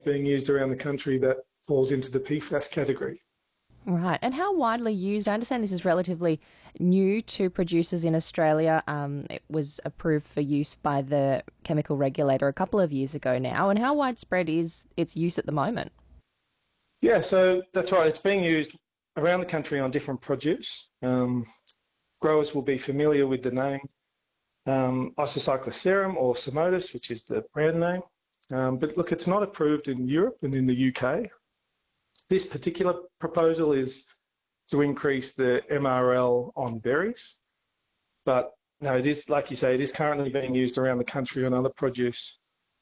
being used around the country that falls into the PFAS category. Right. And how widely used? I understand this is relatively new to producers in Australia. It was approved for use by the chemical regulator a couple of years ago now. And how widespread is its use at the moment? Yeah, so that's right. It's being used around the country on different produce. Growers will be familiar with the name Isocycloserum or Somotis, which is the brand name. But look, it's not approved in Europe and in the UK. This particular proposal is to increase the MRL on berries. But no, it is, like you say, it is currently being used around the country on other produce.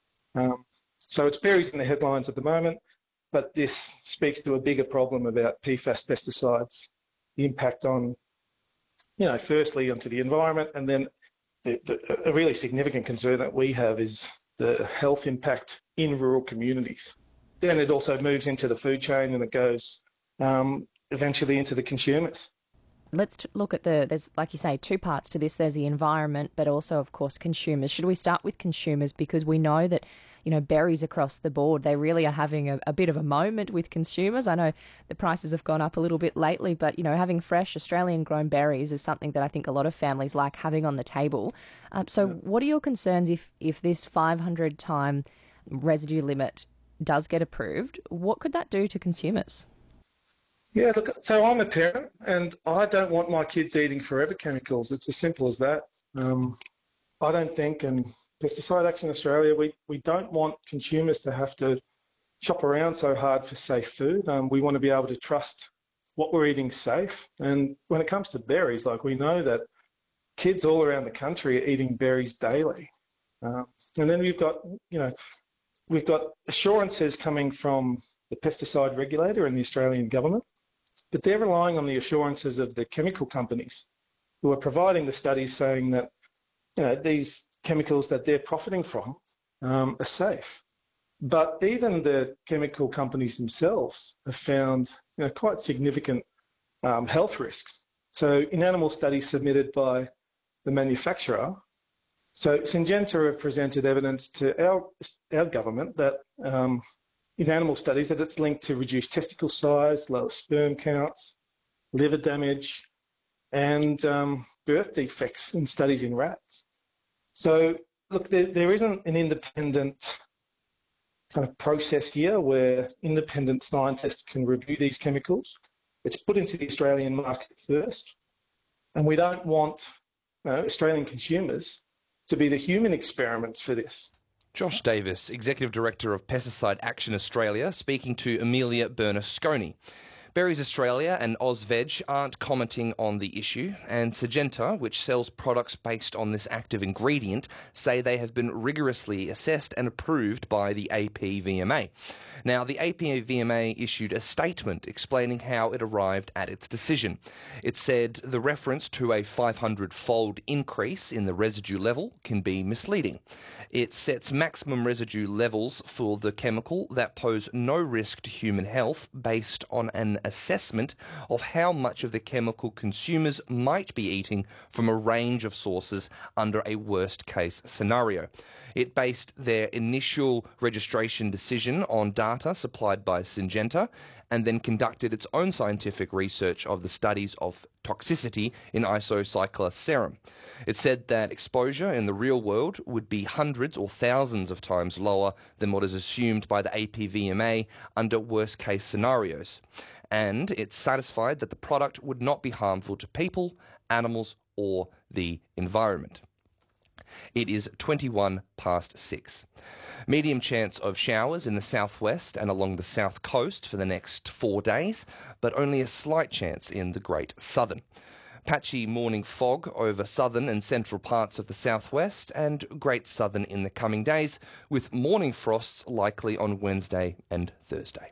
So it's berries in the headlines at the moment, but this speaks to a bigger problem about PFAS pesticides, the impact on, firstly onto the environment, and then a really significant concern that we have is the health impact in rural communities. Then it also moves into the food chain and it goes eventually into the consumers. Let's look at there's, like you say, two parts to this. There's the environment, but also, of course, consumers. Should we start with consumers? Because we know that, berries across the board, they really are having a bit of a moment with consumers. I know the prices have gone up a little bit lately, but, having fresh Australian-grown berries is something that I think a lot of families like having on the table. So what are your concerns if this 500-time residue limit does get approved? What could that do to consumers? Yeah, look, so I'm a parent and I don't want my kids eating forever chemicals. It's as simple as that. I don't think, and Pesticide Action Australia, we don't want consumers to have to shop around so hard for safe food. We want to be able to trust what we're eating safe. And when it comes to berries, we know that kids all around the country are eating berries daily. And then we've got assurances coming from the pesticide regulator and the Australian government, but they're relying on the assurances of the chemical companies who are providing the studies saying that these chemicals that they're profiting from are safe. But even the chemical companies themselves have found quite significant health risks. So in animal studies submitted by the manufacturer, so Syngenta have presented evidence to our government that in animal studies that it's linked to reduced testicle size, lower sperm counts, liver damage, and birth defects in studies in rats. So look, there isn't an independent kind of process here where independent scientists can review these chemicals. It's put into the Australian market first, and we don't want Australian consumers to be the human experiments for this. Josh Davis, Executive Director of Pesticide Action Australia, speaking to Amelia Bernasconi. Berries Australia and Ozveg aren't commenting on the issue, and Syngenta, which sells products based on this active ingredient, say they have been rigorously assessed and approved by the APVMA. Now, the APVMA issued a statement explaining how it arrived at its decision. It said the reference to a 500-fold increase in the residue level can be misleading. It sets maximum residue levels for the chemical that pose no risk to human health based on an assessment of how much of the chemical consumers might be eating from a range of sources under a worst-case scenario. It based their initial registration decision on data supplied by Syngenta and then conducted its own scientific research of the studies of toxicity in Isocycloserum. It said that exposure in the real world would be hundreds or thousands of times lower than what is assumed by the APVMA under worst-case scenarios. And it's satisfied that the product would not be harmful to people, animals, or the environment. It is 21 past 6. Medium chance of showers in the southwest and along the south coast for the next 4 days, but only a slight chance in the Great Southern. Patchy morning fog over southern and central parts of the southwest and Great Southern in the coming days, with morning frosts likely on Wednesday and Thursday.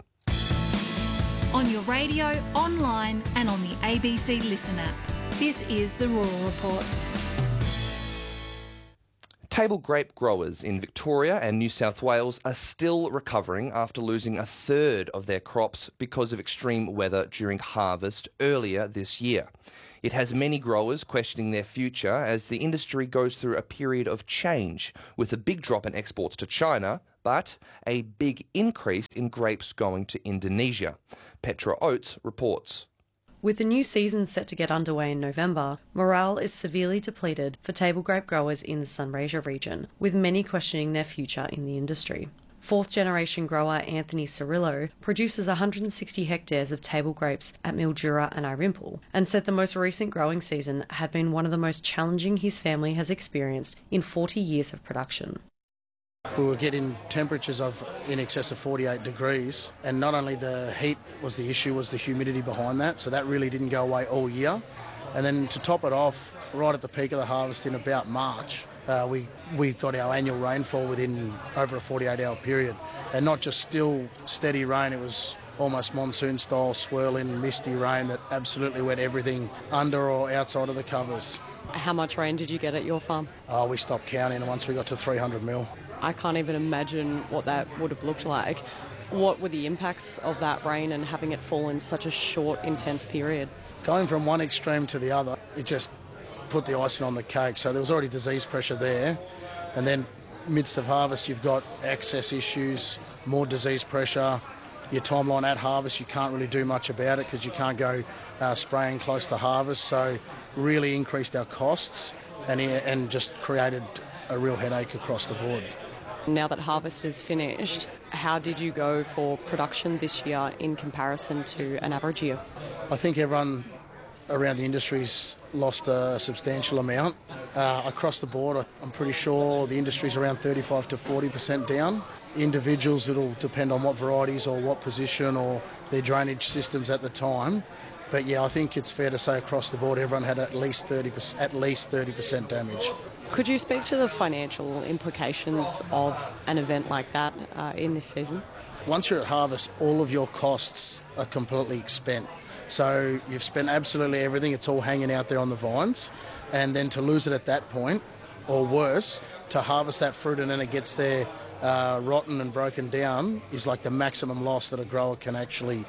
On your radio, online and on the ABC Listen app. This is the Rural Report. Table grape growers in Victoria and New South Wales are still recovering after losing a third of their crops because of extreme weather during harvest earlier this year. It has many growers questioning their future as the industry goes through a period of change, with a big drop in exports to China, but a big increase in grapes going to Indonesia. Petra Oates reports. With the new season set to get underway in November, morale is severely depleted for table grape growers in the Sunraysia region, with many questioning their future in the industry. Fourth-generation grower Anthony Cirillo produces 160 hectares of table grapes at Mildura and Irimple, and said the most recent growing season had been one of the most challenging his family has experienced in 40 years of production. We were getting temperatures of in excess of 48 degrees, and not only the heat was the issue, was the humidity behind that, so that really didn't go away all year. And then to top it off, right at the peak of the harvest in about March, we got our annual rainfall within over a 48-hour period, and not just still steady rain, it was almost monsoon-style swirling, misty rain that absolutely wet everything under or outside of the covers. How much rain did you get at your farm? We stopped counting once we got to 300 mil. I can't even imagine what that would have looked like. What were the impacts of that rain and having it fall in such a short, intense period? Going from one extreme to the other, it just put the icing on the cake. So there was already disease pressure there. And then midst of harvest, you've got access issues, more disease pressure. Your timeline at harvest, you can't really do much about it because you can't go spraying close to harvest. So really increased our costs and just created a real headache across the board. Now that harvest is finished, how did you go for production this year in comparison to an average year? I think everyone around the industry's lost a substantial amount. Across the board, I'm pretty sure the industry's around 35 to 40% down. Individuals, it'll depend on what varieties or what position or their drainage systems at the time. But yeah, I think it's fair to say across the board everyone had at least 30% damage. Could you speak to the financial implications of an event like that in this season? Once you're at harvest, all of your costs are completely spent. So you've spent absolutely everything, it's all hanging out there on the vines, and then to lose it at that point, or worse, to harvest that fruit and then it gets there rotten and broken down is like the maximum loss that a grower can actually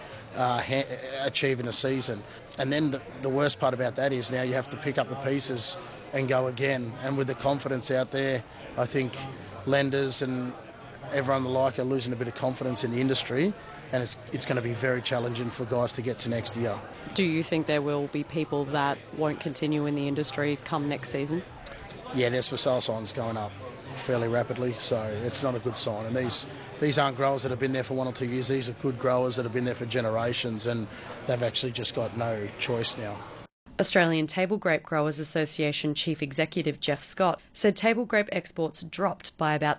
achieve in a season. And then the worst part about that is now you have to pick up the pieces and go again. And with the confidence out there, I think lenders and everyone alike are losing a bit of confidence in the industry, and it's going to be very challenging for guys to get to next year. Do you think there will be people that won't continue in the industry come next season? Yeah, there's for sale signs going up fairly rapidly, so it's not a good sign. And these aren't growers that have been there for 1 or 2 years. These are good growers that have been there for generations, and they've actually just got no choice now. Australian Table Grape Growers Association Chief Executive Jeff Scott said table grape exports dropped by about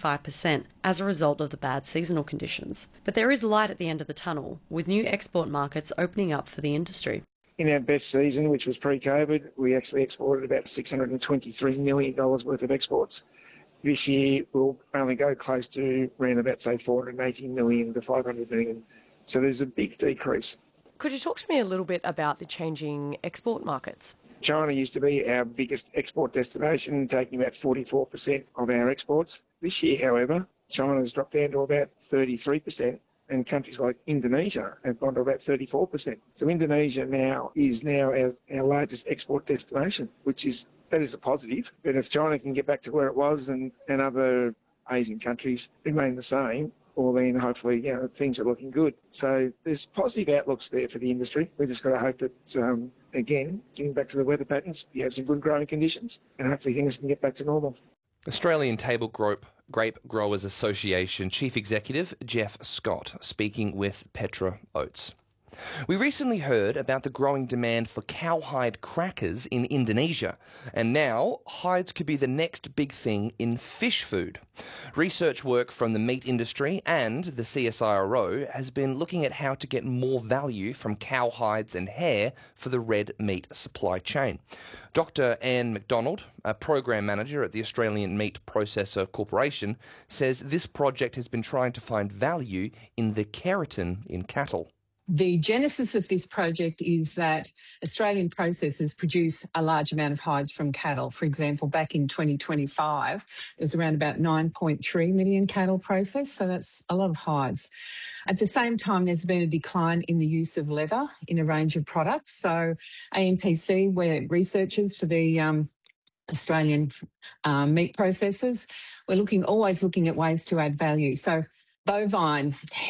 25% as a result of the bad seasonal conditions. But there is light at the end of the tunnel, with new export markets opening up for the industry. In our best season, which was pre-COVID, we actually exported about $623 million worth of exports. This year, we'll only go close to around about, say, 480 million to 500 million. So there's a big decrease. Could you talk to me a little bit about the changing export markets? China used to be our biggest export destination, taking about 44% of our exports. This year, however, China has dropped down to about 33%, and countries like Indonesia have gone to about 34%. So Indonesia now is our largest export destination, that is a positive. But if China can get back to where it was and other Asian countries remain the same, well then hopefully things are looking good. So there's positive outlooks there for the industry. We just got to hope that, again, getting back to the weather patterns, we have some good growing conditions and hopefully things can get back to normal. Australian Table Grape Growers Association Chief Executive Jeff Scott speaking with Petra Oates. We recently heard about the growing demand for cowhide crackers in Indonesia, and now hides could be the next big thing in fish food. Research work from the meat industry and the CSIRO has been looking at how to get more value from cowhides and hair for the red meat supply chain. Dr. Anne McDonald, a program manager at the Australian Meat Processor Corporation, says this project has been trying to find value in the keratin in cattle. The genesis of this project is that Australian processors produce a large amount of hides from cattle. For example, back in 2025, there was around about 9.3 million cattle processed, so that's a lot of hides. At the same time, there's been a decline in the use of leather in a range of products. So AMPC, we're researchers for the Australian meat processors. We're always looking at ways to add value. So bovine